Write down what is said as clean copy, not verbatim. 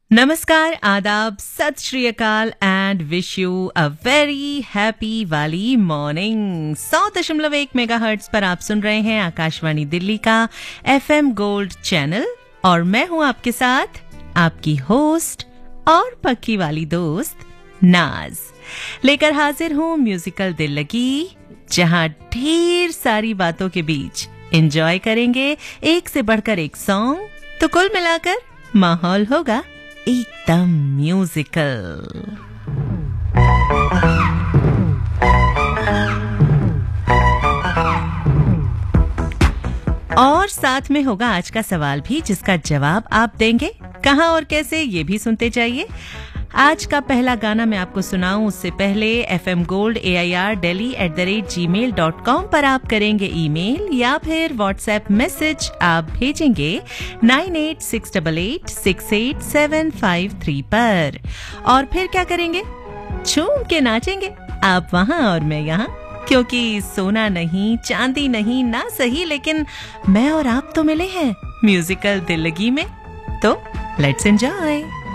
नमस्कार, आदाब, सत श्री अकाल and wish you a very happy वाली मॉर्निंग। 100.1 मेगाहर्ट्ज पर आप सुन रहे हैं आकाशवाणी दिल्ली का FM गोल्ड चैनल और मैं हूं आपके साथ आपकी होस्ट और पक्की वाली दोस्त नाज, लेकर हाजिर हूं म्यूजिकल दिल लगी, जहां ढेर सारी बातों के बीच एंजॉय करेंगे एक से बढ़कर एक सॉन्ग। तो कुल मिलाकर माहौल होगा एकदम म्यूजिकल। और साथ में होगा आज का सवाल भी, जिसका जवाब आप देंगे कहां और कैसे, ये भी सुनते जाइए। आज का पहला गाना मैं आपको सुनाऊं उससे पहले FM Gold AIR delhi@gmail.com पर आप करेंगे ईमेल या फिर व्हाट्सएप मैसेज आप भेजेंगे 9868868753 पर। और फिर क्या करेंगे? झूम के नाचेंगे, आप वहां और मैं यहाँ, क्योंकि सोना नहीं चांदी नहीं ना सही, लेकिन मैं और आप तो मिले हैं म्यूजिकल दिल लगी में। तो लेट्स एंजॉय।